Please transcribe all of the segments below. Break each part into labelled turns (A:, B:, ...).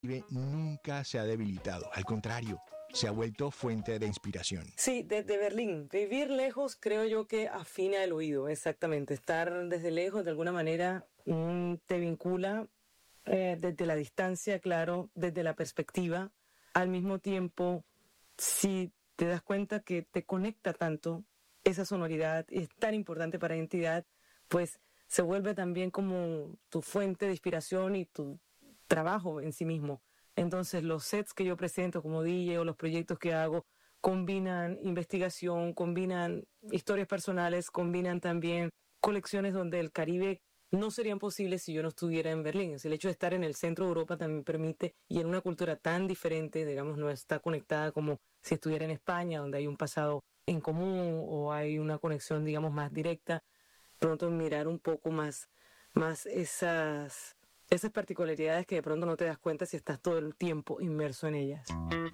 A: nunca se ha debilitado, al contrario, se ha vuelto fuente de inspiración.
B: Sí, desde Berlín. Vivir lejos creo yo que afina el oído, exactamente. Estar desde lejos de alguna manera te vincula desde la distancia, claro, desde la perspectiva. Al mismo tiempo, si te das cuenta que te conecta tanto esa sonoridad y es tan importante para la identidad, pues se vuelve también como tu fuente de inspiración y tu trabajo en sí mismo. Entonces los sets que yo presento como DJ o los proyectos que hago combinan investigación, combinan historias personales, combinan también colecciones donde el Caribe no serían posibles si yo no estuviera en Berlín. El hecho de estar en el centro de Europa también permite, y en una cultura tan diferente, digamos, no está conectada como si estuviera en España, donde hay un pasado en común o hay una conexión, digamos, más directa, pronto mirar un poco más esas particularidades que de pronto no te das cuenta si estás todo el tiempo inmerso en ellas.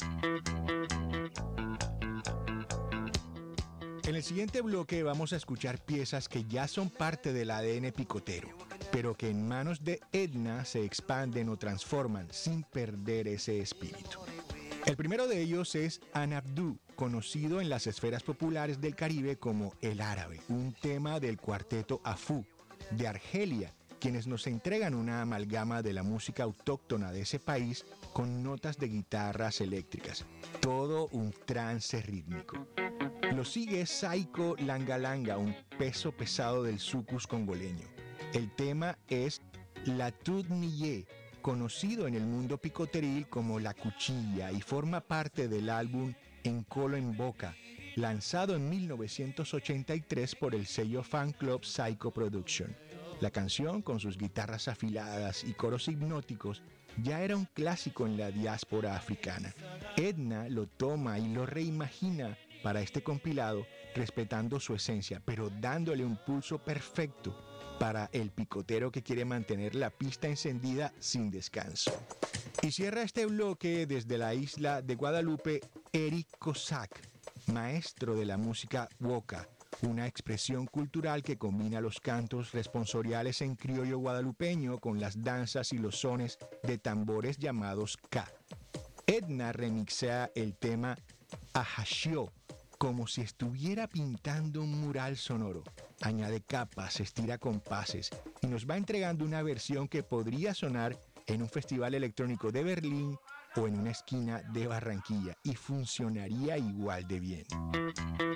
A: En el siguiente bloque vamos a escuchar piezas que ya son parte del ADN picotero, pero que en manos de Edna se expanden o transforman sin perder ese espíritu. El primero de ellos es Anabdu, conocido en las esferas populares del Caribe como El Árabe, un tema del cuarteto Afú, de Argelia, quienes nos entregan una amalgama de la música autóctona de ese país con notas de guitarras eléctricas, todo un trance rítmico. Lo sigue Saiko Langa Langa, un peso pesado del sucus congoleño. El tema es La Tudniye, conocido en el mundo picoteril como La Cuchilla, y forma parte del álbum En Colo en Boca, lanzado en 1983 por el sello fan club Psycho Production. La canción, con sus guitarras afiladas y coros hipnóticos, ya era un clásico en la diáspora africana. Edna lo toma y lo reimagina para este compilado, respetando su esencia, pero dándole un pulso perfecto para el picotero que quiere mantener la pista encendida sin descanso. Y cierra este bloque desde la isla de Guadalupe, Eric Cossack, maestro de la música woka, una expresión cultural que combina los cantos responsoriales en criollo guadalupeño con las danzas y los sones de tambores llamados ka. Edna remixea el tema Ajashio como si estuviera pintando un mural sonoro. Añade capas, estira compases y nos va entregando una versión que podría sonar en un festival electrónico de Berlín o en una esquina de Barranquilla y funcionaría igual de bien.